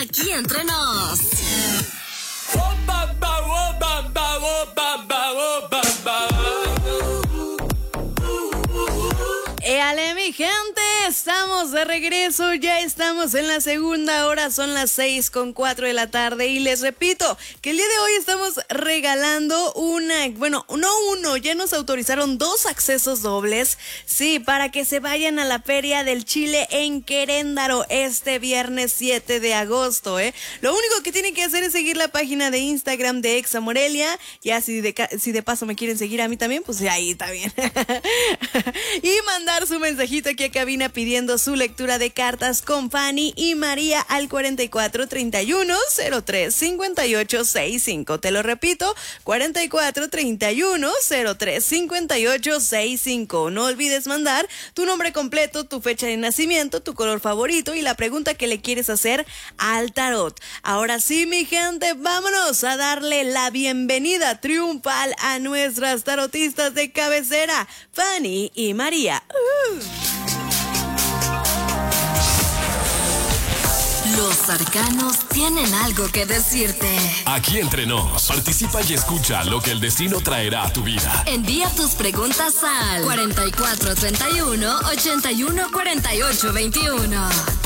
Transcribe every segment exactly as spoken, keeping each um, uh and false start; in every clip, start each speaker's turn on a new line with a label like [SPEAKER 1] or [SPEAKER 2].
[SPEAKER 1] Aquí entre nos.
[SPEAKER 2] ¡Éale, mi gente! Estamos de regreso, ya estamos en la segunda hora, son las seis con cuatro de la tarde y les repito que el día de hoy estamos regalando una, bueno, no uno, ya nos autorizaron dos accesos dobles, sí, para que se vayan a la Feria del Chile en Queréndaro este viernes siete de agosto, ¿eh? Lo único que tienen que hacer es seguir la página de Instagram de Exa Morelia, ya si de, si de paso me quieren seguir a mí también, pues ahí está bien. Y mandar su mensajito aquí a cabina pidiendo su lectura de cartas con Fanny y María al cuarenta y cuatro treinta y uno cero tres cincuenta y ocho sesenta y cinco. Te lo repito, cuarenta y cuatro treinta y uno cero tres cincuenta y ocho sesenta y cinco. No olvides mandar tu nombre completo, tu fecha de nacimiento, tu color favorito y la pregunta que le quieres hacer al tarot. Ahora sí, mi gente, vámonos a darle la bienvenida triunfal a nuestras tarotistas de cabecera, Fanny y María. Uh.
[SPEAKER 1] Los arcanos tienen algo que decirte.
[SPEAKER 3] Aquí entre nos, participa y escucha lo que el destino traerá a tu vida.
[SPEAKER 1] Envía tus preguntas al cuarenta y cuatro treinta y uno ochenta y uno cuarenta y ocho veintiuno.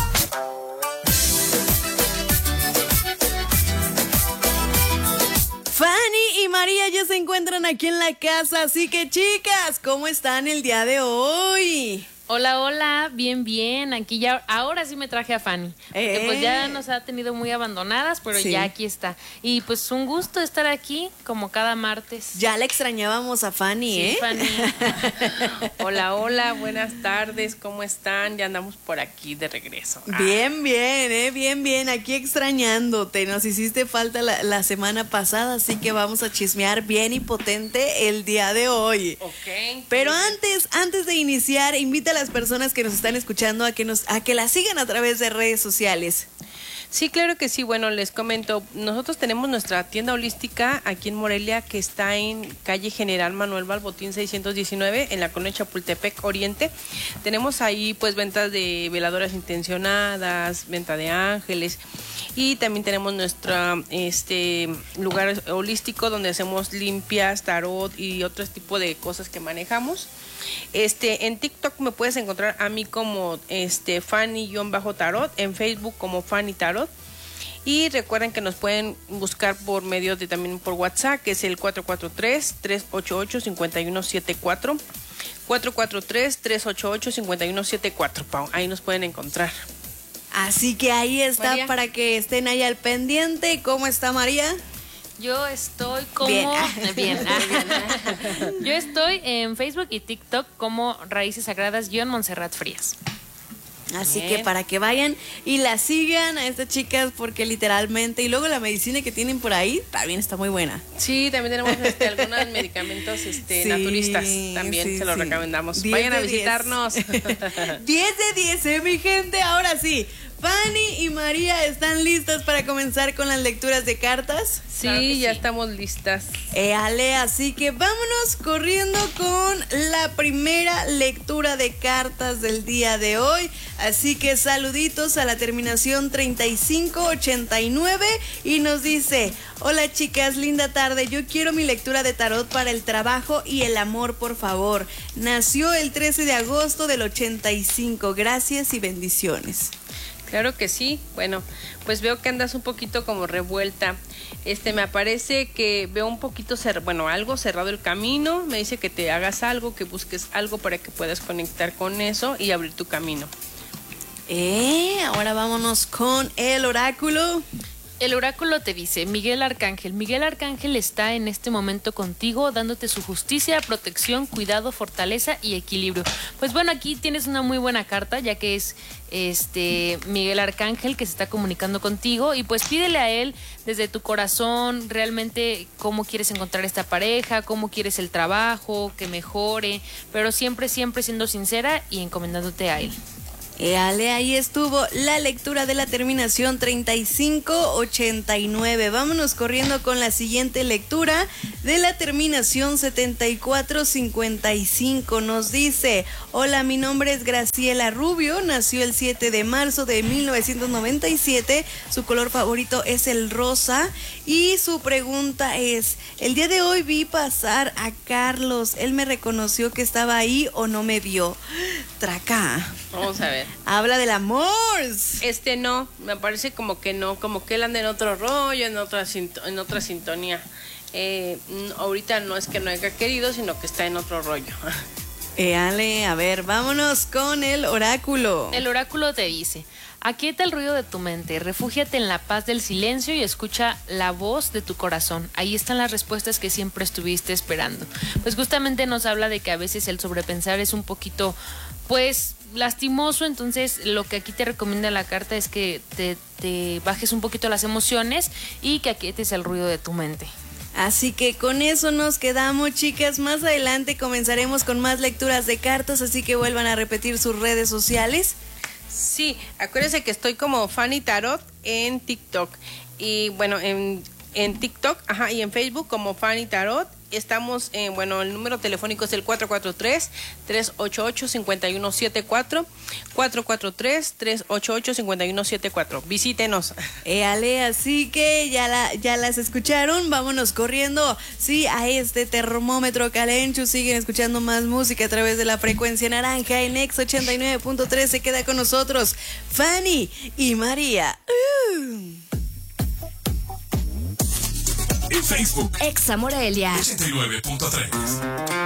[SPEAKER 2] Fanny y María ya se encuentran aquí en la casa, así que chicas, ¿cómo están el día de hoy?
[SPEAKER 4] Hola, hola, bien, bien, aquí ya, ahora sí me traje a Fanny, porque
[SPEAKER 2] eh.
[SPEAKER 4] pues ya nos ha tenido muy abandonadas, pero sí, ya aquí está, y pues un gusto estar aquí, como cada martes.
[SPEAKER 2] Ya la extrañábamos a Fanny,
[SPEAKER 4] sí,
[SPEAKER 2] ¿eh?
[SPEAKER 4] Fanny.
[SPEAKER 5] Hola, hola, buenas tardes, ¿cómo están? Ya andamos por aquí de regreso.
[SPEAKER 2] Bien, bien, eh, bien, bien, aquí extrañándote, nos hiciste falta la, la semana pasada, así que vamos a chismear bien y potente el día de hoy.
[SPEAKER 5] Ok.
[SPEAKER 2] Pero antes, antes de iniciar, invita a las personas que nos están escuchando a que nos a que la sigan a través de redes sociales.
[SPEAKER 5] Sí, claro que sí. Bueno, les comento, nosotros tenemos nuestra tienda holística aquí en Morelia, que está en calle General Manuel Balbotín seiscientos diecinueve, en la colonia Chapultepec Oriente. Tenemos ahí pues ventas de veladoras intencionadas, venta de ángeles, y también tenemos nuestro este lugar holístico donde hacemos limpias, tarot y otro tipo de cosas que manejamos. Este, en TikTok me puedes encontrar a mí como este Fanny-Tarot, en Facebook como Fanny Tarot. Y recuerden que nos pueden buscar por medio de también por WhatsApp, que es el cuatro cuatro tres, tres ocho ocho, cinco uno siete cuatro. cuatro cuatro tres, tres ocho ocho, cinco uno siete cuatro, Pau. Ahí nos pueden encontrar.
[SPEAKER 2] Así que ahí está, María, para que estén ahí al pendiente. ¿Cómo está María?
[SPEAKER 4] Yo estoy como...
[SPEAKER 2] Bien.
[SPEAKER 4] Bien. Yo estoy en Facebook y TikTok como Raíces Sagradas-Montserrat Frías.
[SPEAKER 2] Así
[SPEAKER 5] Bien.
[SPEAKER 2] que para que vayan y la sigan a estas chicas, porque literalmente, y luego la medicina que tienen por ahí también está muy buena.
[SPEAKER 5] Sí, también tenemos este, algunos medicamentos este, sí, naturistas, también sí, se los sí. recomendamos. Vayan a visitarnos.
[SPEAKER 2] diez de diez, ¿eh, mi gente? Ahora sí, Fanny y María están listas para comenzar con las lecturas de cartas.
[SPEAKER 5] Sí, claro ya sí. estamos listas.
[SPEAKER 2] Eh, Ale, así que vámonos corriendo con la primera lectura de cartas del día de hoy. Así que saluditos a la terminación treinta y cinco ochenta y nueve y nos dice: hola chicas, linda tarde, yo quiero mi lectura de tarot para el trabajo y el amor, por favor. Nació el trece de agosto del ochenta y cinco, gracias y bendiciones.
[SPEAKER 5] Claro que sí. Bueno, pues veo que andas un poquito como revuelta. Este, me parece que veo un poquito, cer- bueno, algo cerrado el camino. Me dice que te hagas algo, que busques algo para que puedas conectar con eso y abrir tu camino.
[SPEAKER 2] Eh, ahora vámonos con el oráculo.
[SPEAKER 4] El oráculo te dice: Miguel Arcángel. Miguel Arcángel está en este momento contigo, dándote su justicia, protección, cuidado, fortaleza y equilibrio. Pues bueno, aquí tienes una muy buena carta, ya que es este Miguel Arcángel que se está comunicando contigo, y pues pídele a él desde tu corazón realmente cómo quieres encontrar esta pareja, cómo quieres el trabajo, que mejore, pero siempre, siempre siendo sincera y encomendándote a él.
[SPEAKER 2] Ale, ahí estuvo la lectura de la terminación treinta y cinco ochenta y nueve. Vámonos corriendo con la siguiente lectura de la terminación setenta y cuatro cincuenta y cinco. Nos dice: hola, mi nombre es Graciela Rubio, nació el siete de marzo de mil novecientos noventa y siete, su color favorito es el rosa y su pregunta es: el día de hoy vi pasar a Carlos, ¿él me reconoció que estaba ahí o no me vio? Traca.
[SPEAKER 5] Vamos a ver.
[SPEAKER 2] Habla del amor.
[SPEAKER 5] Este no, me parece como que no, como que él anda en otro rollo, en otra, en otra sintonía. Eh, ahorita no es que no haya querido, sino que está en otro rollo.
[SPEAKER 2] Eh, Ale, a ver, vámonos con el oráculo.
[SPEAKER 4] El oráculo te dice: aquieta el ruido de tu mente, refúgiate en la paz del silencio y escucha la voz de tu corazón. Ahí están las respuestas que siempre estuviste esperando. Pues justamente nos habla de que a veces el sobrepensar es un poquito, pues, lastimoso. Entonces lo que aquí te recomienda la carta es que te, te bajes un poquito las emociones y que aquietes el ruido de tu mente.
[SPEAKER 2] Así que con eso nos quedamos, chicas. Más adelante comenzaremos con más lecturas de cartas, así que vuelvan a repetir sus redes sociales.
[SPEAKER 5] Sí, acuérdense que estoy como Fanny Tarot en TikTok. Y bueno, en, en TikTok, ajá, y en Facebook como Fanny Tarot. Estamos en, bueno, el número telefónico es el cuatro cuatro tres, tres ocho ocho, cinco uno siete cuatro. cuatro cuatro tres, tres ocho ocho, cinco uno siete cuatro. Visítenos.
[SPEAKER 2] Eh, Ale, así que ya, la, ya las escucharon. Vámonos corriendo, sí, a este termómetro calenchu. Siguen escuchando más música a través de la frecuencia naranja. En X ochenta y nueve punto tres se queda con nosotros Fanny y María. Uh.
[SPEAKER 3] En Facebook,
[SPEAKER 1] Exa Morelia
[SPEAKER 3] ochenta y nueve punto tres.